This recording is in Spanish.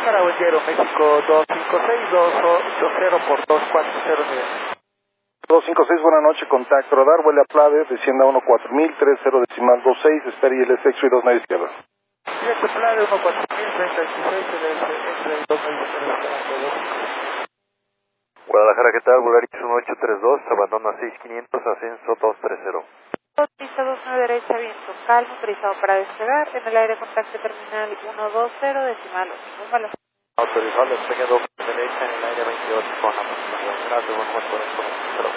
para Aero México 256-280 por 240. 256, buena noche, contacto radar, vuele a Plade, descienda 14000, 30 decimal 26, espera ILS X-Ray 2 9 izquierda. Directo Plade 14000, 36, X-Ray 2 9 izquierda. Guadalajara, ¿qué tal? Volaris 1832, abandono a 6500, ascenso 230. Pista 29 derecha, viento calmo, autorizado para despegar, en el aire contacto terminal 120, decimal 8, número. Autorizado despegue 2 derecha en el aire 28 con aproximación. Gracias, buen